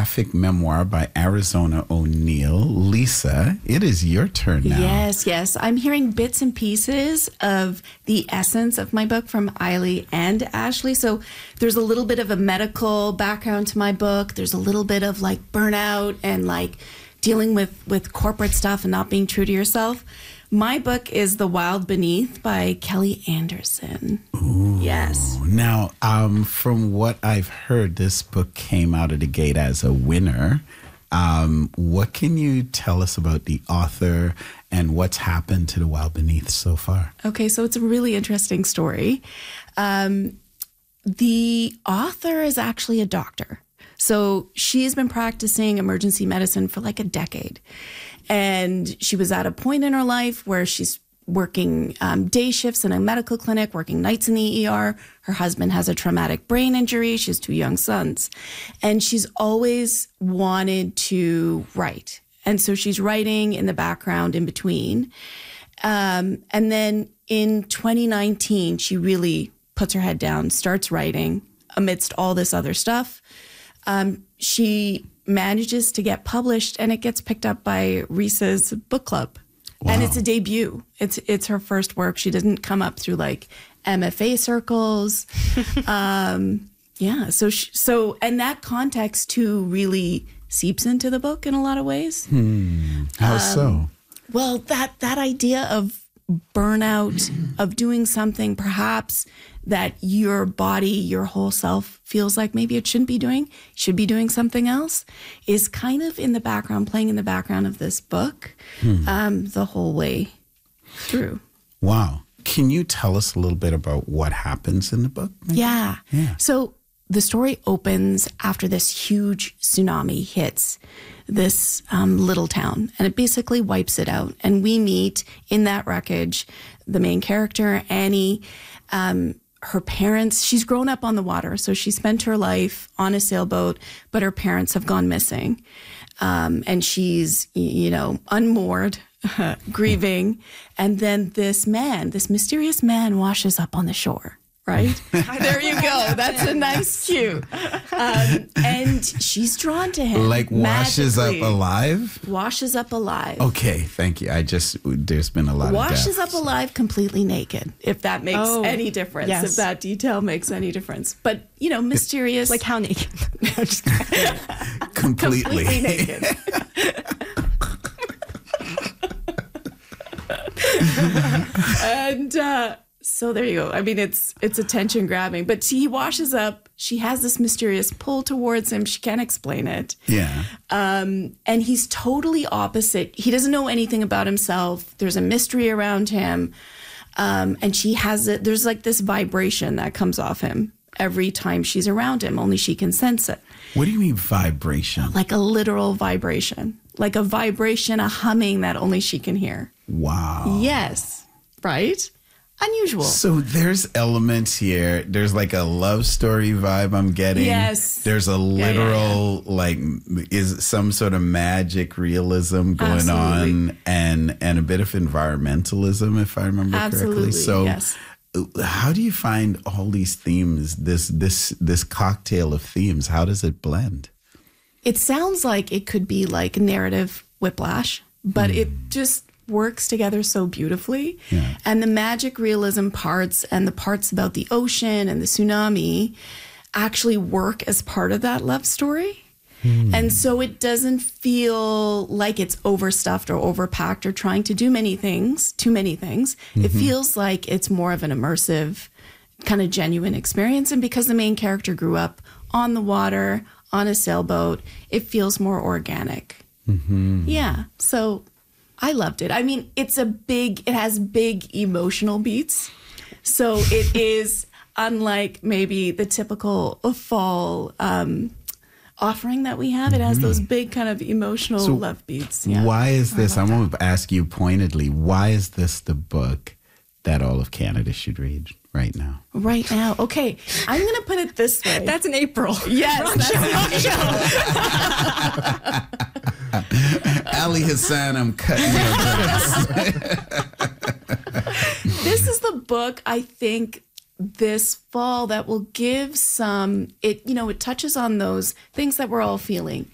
graphic memoir by Arizona O'Neill. Lisa, it is your turn now. Yes. I'm hearing bits and pieces of the essence of my book from Eilidh and Ashley. So there's a little bit of a medical background to my book. There's a little bit of like burnout and like dealing with corporate stuff and not being true to yourself. My book is The Wild Beneath by Kelly Anderson. Ooh. Yes. Now, from what I've heard, this book came out of the gate as a winner. What can you tell us about the author and what's happened to The Wild Beneath so far? Okay, so it's a really interesting story. The author is actually a doctor. So she's been practicing emergency medicine for like a decade. And she was at a point in her life where she's working day shifts in a medical clinic, working nights in the ER. Her husband has a traumatic brain injury. She has 2 young sons. And she's always wanted to write. And so she's writing in the background in between. And then in 2019, she really puts her head down, starts writing amidst all this other stuff. She manages to get published, and it gets picked up by Reese's book club. Wow. And it's a debut. It's her first work. She didn't come up through like MFA circles. So and that context too really seeps into the book in a lot of ways. How so? Well, that idea of burnout, of doing something perhaps that your body, your whole self feels like maybe it shouldn't be doing, should be doing something else, is kind of in the background, playing in the background of this book the whole way through. Wow. Can you tell us a little bit about what happens in the book? Maybe? Yeah. So the story opens after this huge tsunami hits this little town, and it basically wipes it out. And we meet in that wreckage the main character, Annie, her parents. She's grown up on the water, so she spent her life on a sailboat, but her parents have gone missing. And she's, unmoored, grieving. And then this mysterious man washes up on the shore. Right? There you go. That's a nice cue. And she's drawn to him. Like washes up alive? Washes up alive. Okay, thank you. There's been a lot of washes deaths. up alive completely naked, if that makes any difference. Yes. If that detail makes any difference. But, mysterious. Like how naked? Completely naked. And, so there you go. I mean, it's attention grabbing, but he washes up. She has this mysterious pull towards him. She can't explain it. Yeah. And he's totally opposite. He doesn't know anything about himself. There's a mystery around him. And there's like this vibration that comes off him every time she's around him. Only she can sense it. What do you mean vibration? Like a literal vibration. Like a vibration, a humming that only she can hear. Wow. Yes. Right? Unusual. So there's elements here. There's like a love story vibe I'm getting. Yes. There's a literal, is some sort of magic realism going on and a bit of environmentalism, if I remember correctly. So yes. How do you find all these themes, this cocktail of themes? How does it blend? It sounds like it could be like narrative whiplash, but it just works together so beautifully. Yeah. And the magic realism parts and the parts about the ocean and the tsunami actually work as part of that love story. And so it doesn't feel like it's overstuffed or overpacked or trying to do too many things. It feels like it's more of an immersive, kind of genuine experience. And because the main character grew up on the water, on a sailboat, it feels more organic. Yeah. So I loved it. I mean, it has big emotional beats. So it is unlike maybe the typical fall offering that we have. It has those big kind of emotional love beats. Yeah. Why is this? I'm going to ask you pointedly, why is this the book that all of Canada should read right now? Right now. Okay. I'm going to put it this way. That's in April. Yes. That's Ali Hassan, I'm cutting your grass. This is the book, I think, this fall that will give it touches on those things that we're all feeling.